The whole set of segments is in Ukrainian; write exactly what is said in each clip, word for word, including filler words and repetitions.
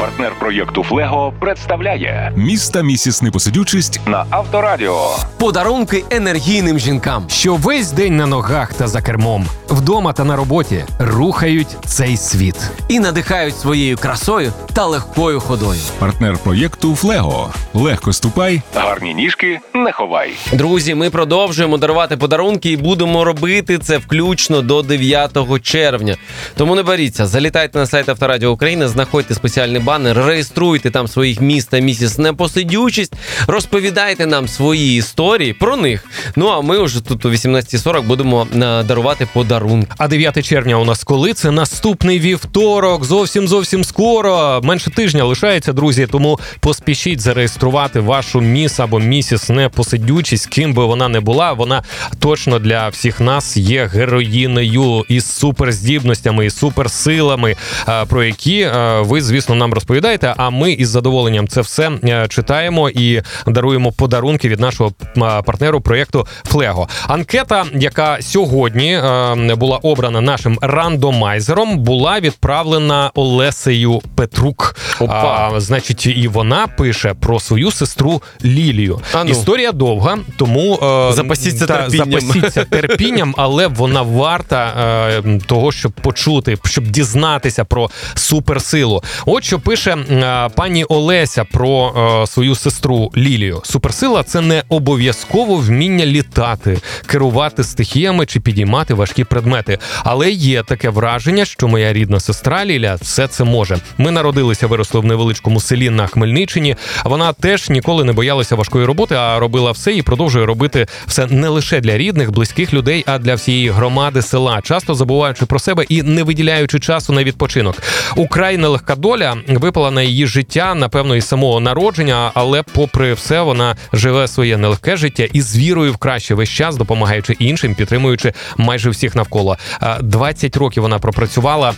Партнер проєкту «Флего» представляє Міста місіс Непосидючість на Авторадіо. Подарунки енергійним жінкам, що весь день на ногах та за кермом, вдома та на роботі рухають цей світ. і надихають своєю красою та легкою ходою. Партнер проєкту «Флего». Легко ступай. Гарні ніжки не ховай. Друзі, ми продовжуємо дарувати подарунки і будемо робити це включно до дев'ятого червня. Тому не боріться, залітайте на сайт Авторадіо України, знаходьте спеціальний банер, реєструйте там своїх міст та місіс Непосидючість, розповідайте нам свої історії про них. Ну а ми вже тут о вісімнадцятій сорок будемо дарувати подарунки. А дев'яте червня у нас коли? Це наступний вівторок, зовсім-зовсім скоро. Менше тижня лишається, друзі, тому поспішіть зареєструвати вашу міс або місіс Непосидючість, ким би вона не була, вона точно для всіх нас є героїнею із суперздібностями, із суперсилами, про які ви, звісно, нам розповідаєте, а ми із задоволенням це все читаємо і даруємо подарунки від нашого партнеру проєкту «Флего». Анкета, яка сьогодні була обрана нашим рандомайзером, була відправлена Олесею Петрук. А, значить, і вона пише про свою сестру Лілію. А ну. Історія довга, тому е, Запасіться та, терпінням. запасіться терпінням, але вона варта е, того, щоб почути, щоб дізнатися про суперсилу. От що пише е, пані Олеся про е, свою сестру Лілію. Суперсила – це не обов'язково вміння літати, керувати стихіями чи підіймати важкі предмети. Але є таке враження, що моя рідна сестра Ліля все це може. Ми народилися, виросли в невеличкому селі на Хмельниччині. Вона теж ніколи не боялася важкої роботи, а робила все і продовжує робити все не лише для рідних, близьких людей, а для всієї громади села, часто забуваючи про себе і не виділяючи часу на відпочинок. Украй нелегка доля випала на її життя, напевно, із самого народження, але попри все вона живе своє нелегке життя і з вірою в краще весь час, допомагаючи іншим, підтримуючи майже всіх навколо. двадцять років вона пропрацювала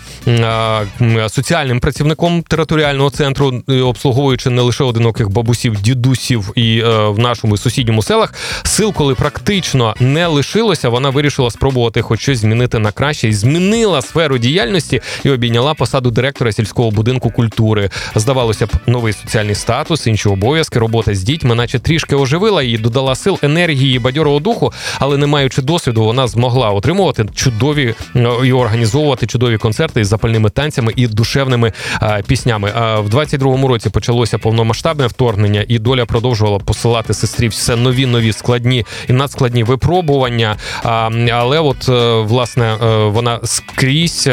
соціальним працівником територіального центру, обслуговуючи не лише одиноких бабусів, дідусів і в нашому сусідньому селах. Сил, коли практично не лишилося, вона вирішила спробувати хоч щось змінити на краще і змінила сферу діяльності і обійняла посаду директора сільського будинку культури. Здавалося б, новий соціальний статус, інші обов'язки, робота з дітьми, наче трішки оживила її, додала сил, енергії і бадьорого духу, але не маючи досвіду, вона змогла отримувати чудові і організовувати чудові концерти із запальними танцями і душевними а, піснями. А в двадцять другому році почалося повномасштабне вторгнення, і доля продовжувала посилати сестрі все нові-нові складні і надскладні випробування. А, але от, власне, вона скрізь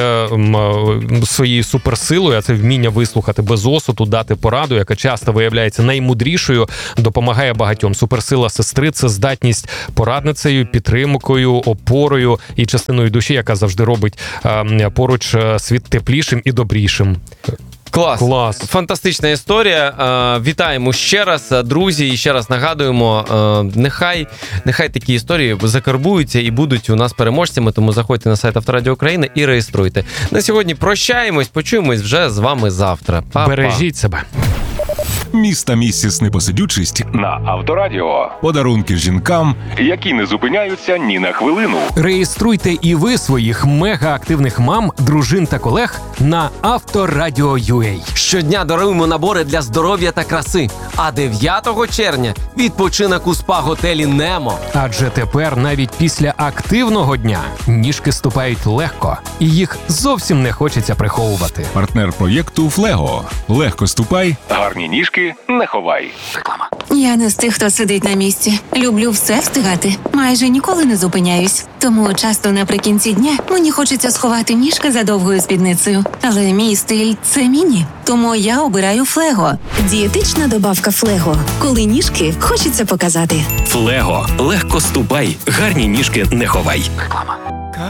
своєю суперсилою, а це вміння вислухати без осуду, дати пораду, яка часто виявляється наймудрішою, допомагає багатьом. Суперсила сестри – це здатність порадницею, підтримкою, опорою і частиною душі, яка завжди робить а, поруч світ теплішим і добрішим. Клас. Клас. Фантастична історія. Вітаємо ще раз, друзі, і ще раз нагадуємо, нехай, нехай такі історії закарбуються і будуть у нас переможцями, тому заходьте на сайт Авторадіо України і реєструйте. На сьогодні прощаємось, почуємось вже з вами завтра. Па-па. Бережіть себе. Міста місіс Непосидючість. На Авторадіо. Подарунки жінкам. Які не зупиняються ні на хвилину. Реєструйте і ви своїх мегаактивних мам, дружин та колег на Авторадіо точка ю а. Щодня даруємо набори для здоров'я та краси. А дев'ятого червня відпочинок у спа-готелі «Немо». Адже тепер навіть після активного дня ніжки ступають легко, і їх зовсім не хочеться приховувати. Партнер проєкту «Флего». Легко ступай. Гарні ніжки не ховай. Реклама. Я не з тих, хто сидить на місці. Люблю все встигати. Майже ніколи не зупиняюсь. Тому часто наприкінці дня мені хочеться сховати ніжки за довгою спідницею. Але мій стиль – це міні. Тому я обираю «Флего». Дієтична добавка «Флего». Коли ніжки хочеться показати. «Флего». Легко ступай. Гарні ніжки не ховай. Реклама.